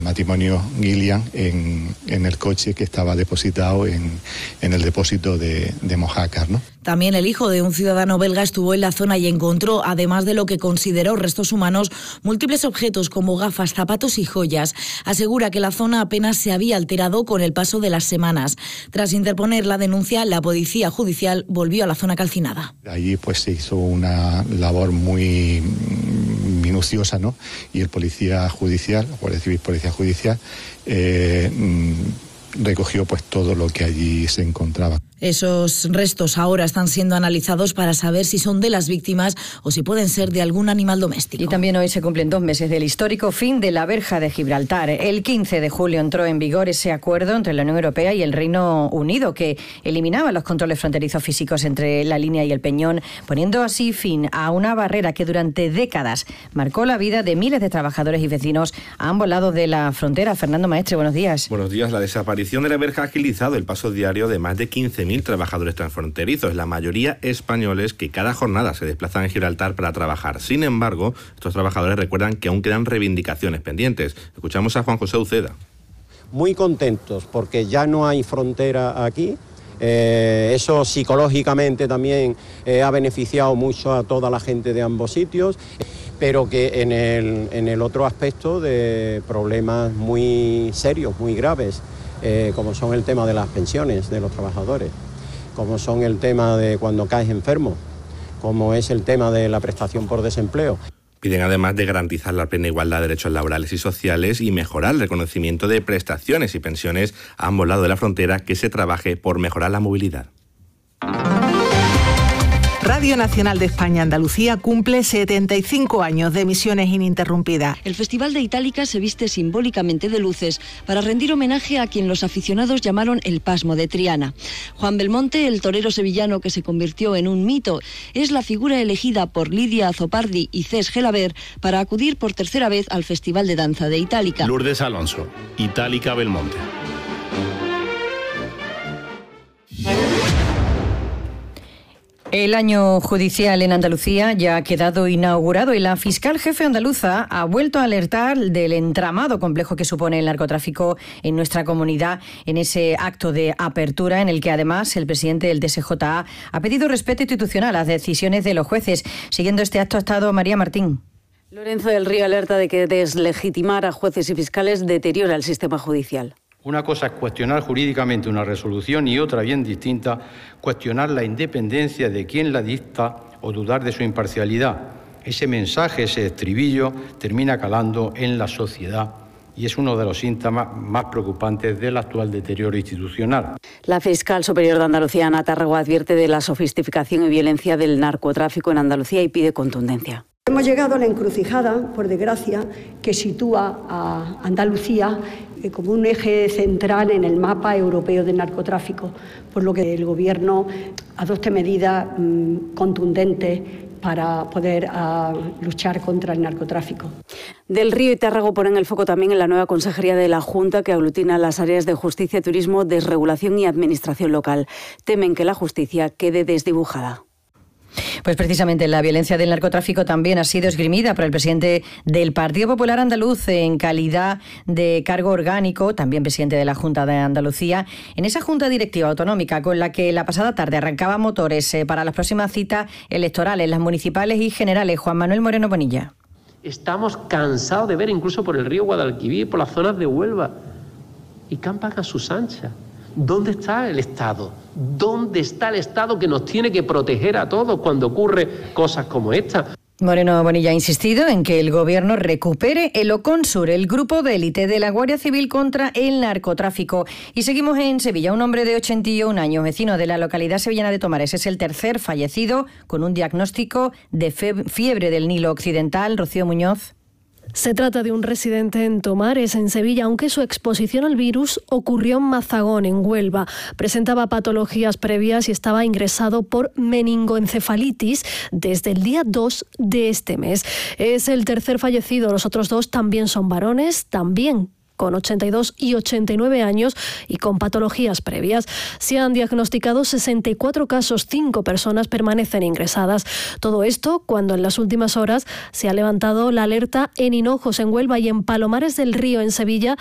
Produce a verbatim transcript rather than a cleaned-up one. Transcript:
Matrimonio Gillian en, en el coche que estaba depositado en, en el depósito de, de Mojácar, ¿no? También el hijo de un ciudadano belga estuvo en la zona y encontró, además de lo que consideró restos humanos, múltiples objetos como gafas, zapatos y joyas. Asegura que la zona apenas se había alterado con el paso de las semanas. Tras interponer la denuncia, la policía judicial volvió a la zona calcinada. Allí pues se hizo una labor muy minuciosa, ¿no? Y el policía judicial, Guardia Civil, Policía Judicial, eh, recogió pues todo lo que allí se encontraba. Esos restos ahora están siendo analizados para saber si son de las víctimas o si pueden ser de algún animal doméstico. Y también hoy se cumplen dos meses del histórico fin de la verja de Gibraltar. El quince de julio entró en vigor ese acuerdo entre la Unión Europea y el Reino Unido que eliminaba los controles fronterizos físicos entre la línea y el Peñón, poniendo así fin a una barrera que durante décadas marcó la vida de miles de trabajadores y vecinos a ambos lados de la frontera. Fernando Maestre, buenos días. Buenos días. La desaparición de la verja ha agilizado el paso diario de más de quince mil trabajadores transfronterizos, la mayoría españoles que cada jornada se desplazan en Gibraltar para trabajar. Sin embargo, estos trabajadores recuerdan que aún quedan reivindicaciones pendientes. Escuchamos a Juan José Uceda. Muy contentos porque ya no hay frontera aquí. Eh, eso psicológicamente también eh, ha beneficiado mucho a toda la gente de ambos sitios, pero que en el, en el otro aspecto de problemas muy serios, muy graves, eh, como son el tema de las pensiones de los trabajadores, como son el tema de cuando caes enfermo, como es el tema de la prestación por desempleo. Piden además de garantizar la plena igualdad de derechos laborales y sociales y mejorar el reconocimiento de prestaciones y pensiones a ambos lados de la frontera, que se trabaje por mejorar la movilidad. Radio Nacional de España Andalucía cumple setenta y cinco años de emisiones ininterrumpidas. El Festival de Itálica se viste simbólicamente de luces para rendir homenaje a quien los aficionados llamaron el Pasmo de Triana. Juan Belmonte, el torero sevillano que se convirtió en un mito, es la figura elegida por Lidia Azopardi y Cés Gelaber para acudir por tercera vez al Festival de Danza de Itálica. Lourdes Alonso, Itálica Belmonte. El año judicial en Andalucía ya ha quedado inaugurado y la fiscal jefe andaluza ha vuelto a alertar del entramado complejo que supone el narcotráfico en nuestra comunidad en ese acto de apertura en el que además el presidente del T S J A ha pedido respeto institucional a las decisiones de los jueces. Siguiendo este acto ha estado María Martín. Lorenzo del Río alerta de que deslegitimar a jueces y fiscales deteriora el sistema judicial. Una cosa es cuestionar jurídicamente una resolución y otra, bien distinta, cuestionar la independencia de quien la dicta o dudar de su imparcialidad. Ese mensaje, ese estribillo, termina calando en la sociedad y es uno de los síntomas más preocupantes del actual deterioro institucional. La fiscal superior de Andalucía, Ana Tárrego, advierte de la sofisticación y violencia del narcotráfico en Andalucía y pide contundencia. Hemos llegado a la encrucijada, por desgracia, que sitúa a Andalucía como un eje central en el mapa europeo del narcotráfico, por lo que el Gobierno adopte medidas mmm, contundentes para poder uh, luchar contra el narcotráfico. Del Río y Tárrego ponen el foco también en la nueva Consejería de la Junta que aglutina las áreas de justicia, turismo, desregulación y administración local. Temen que la justicia quede desdibujada. Pues precisamente la violencia del narcotráfico también ha sido esgrimida por el presidente del Partido Popular Andaluz en calidad de cargo orgánico, también presidente de la Junta de Andalucía, en esa Junta Directiva Autonómica con la que la pasada tarde arrancaba motores eh, para las próximas citas electorales, las municipales y generales. Juan Manuel Moreno Bonilla. Estamos cansados de ver incluso por el río Guadalquivir, por las zonas de Huelva, y campan a sus anchas. ¿Dónde está el Estado? ¿Dónde está el Estado que nos tiene que proteger a todos cuando ocurren cosas como esta? Moreno Bonilla ha insistido en que el Gobierno recupere el Oconsur, el grupo de élite de la Guardia Civil contra el narcotráfico. Y seguimos en Sevilla. Un hombre de ochenta y un años, vecino de la localidad sevillana de Tomares, es el tercer fallecido con un diagnóstico de fiebre del Nilo Occidental. Rocío Muñoz. Se trata de un residente en Tomares, en Sevilla, aunque su exposición al virus ocurrió en Mazagón, en Huelva. Presentaba patologías previas y estaba ingresado por meningoencefalitis desde el día dos de este mes. Es el tercer fallecido, los otros dos también son varones, también con ochenta y dos y ochenta y nueve años y con patologías previas. Se han diagnosticado sesenta y cuatro casos, cinco personas permanecen ingresadas. Todo esto cuando en las últimas horas se ha levantado la alerta en Hinojos, en Huelva, y en Palomares del Río, en Sevilla,